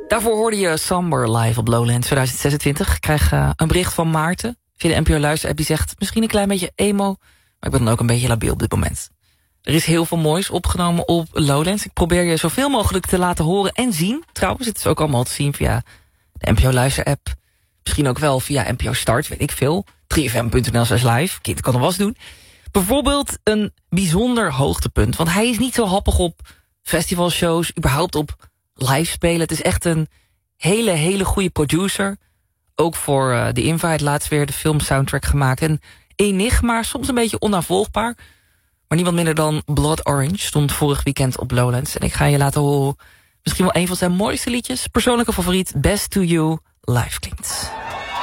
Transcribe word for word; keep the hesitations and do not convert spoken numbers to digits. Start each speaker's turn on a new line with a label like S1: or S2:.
S1: Daarvoor hoorde je Somber live op Lowlands twintig zesentwintig. Ik krijg uh, een bericht van Maarten via de N P O Luister-app. Die zegt, misschien een klein beetje emo, maar ik ben dan ook een beetje labiel op dit moment. Er is heel veel moois opgenomen op Lowlands. Ik probeer je zoveel mogelijk te laten horen en zien. Trouwens, het is ook allemaal te zien via de N P O Luister-app. Misschien ook wel via N P O Start, weet ik veel. drie f m punt n l slash live. Kind kan er was doen. Bijvoorbeeld een bijzonder hoogtepunt. Want hij is niet zo happig op festivalshows, überhaupt op live spelen. Het is echt een hele, hele goede producer. Ook voor uh, The Invite laatst weer de filmsoundtrack gemaakt. En enigma, soms een beetje onnavolgbaar. Maar niemand minder dan Blood Orange stond vorig weekend op Lowlands. En ik ga je laten horen misschien wel een van zijn mooiste liedjes. Persoonlijke favoriet, Best to You, live klinkt.